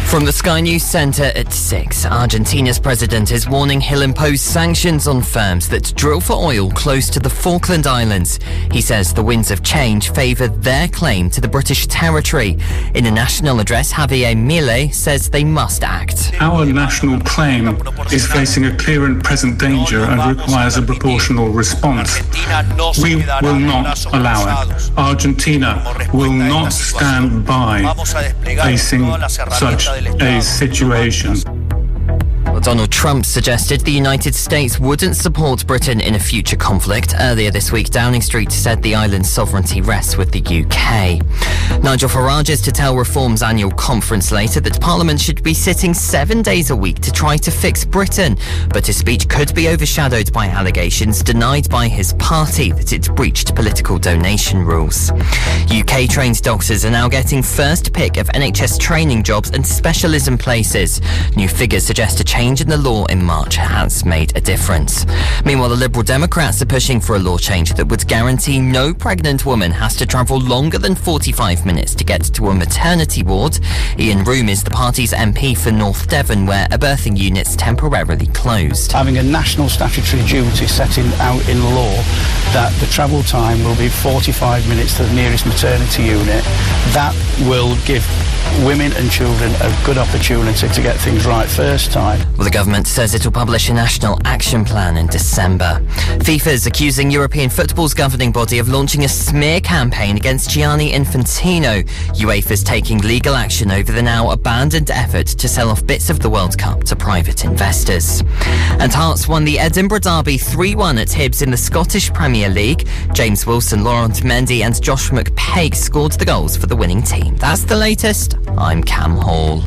From the Sky News Centre at 6, Argentina's president is warning he'll impose sanctions on firms that drill for oil close to the Falkland Islands. He says the winds of change favour their claim to the British territory. In a national address, Javier Milei says they must act. Our national claim is facing a clear and present danger and requires a proportional response. We will not allow it. Argentina will not stand by facing such a situation. Donald Trump suggested the United States wouldn't support Britain in a future conflict. Earlier this week, Downing Street said the island's sovereignty rests with the UK. Nigel Farage is to tell Reform's annual conference later that Parliament should be sitting 7 days a week to try to fix Britain. But his speech could be overshadowed by allegations denied by his party that it's breached political donation rules. UK-trained doctors are now getting first pick of NHS training jobs and specialism places. New figures suggest a change in the law in March has made a difference. Meanwhile, the Liberal Democrats are pushing for a law change that would guarantee no pregnant woman has to travel longer than 45 minutes to get to a maternity ward. Ian Room is the party's MP for North Devon, where a birthing unit's temporarily closed. Having a national statutory duty setting out in law that the travel time will be 45 minutes to the nearest maternity unit, that will give women and children a good opportunity to get things right first time. Well, the government says it will publish a national action plan in December. FIFA's accusing European football's governing body of launching a smear campaign against Gianni Infantino. UEFA's taking legal action over the now abandoned effort to sell off bits of the World Cup to private investors. And Hearts won the Edinburgh Derby 3-1 at Hibs in the Scottish Premier League. James Wilson, Laurent Mendy and Josh McPaig scored the goals for the winning team. That's the latest. I'm Cam Hall.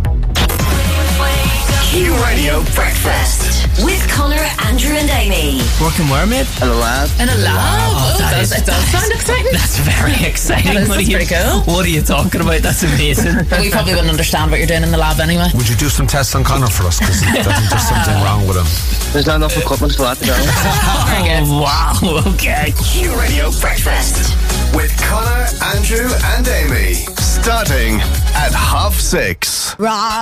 Q Radio Breakfast with Connor, Andrew and Amy. Working where, mate? In a lab. In a lab? Wow, It does sound exciting. That's very exciting. That's pretty cool. What are you talking about? That's amazing. We probably wouldn't understand what you're doing in the lab anyway. Would you do some tests on Connor for us? Because I think there's something wrong with him. There's not enough equipment for that to go. Oh, wow. Okay. Q Radio Breakfast with Connor, Andrew and Amy. Starting at 6:30.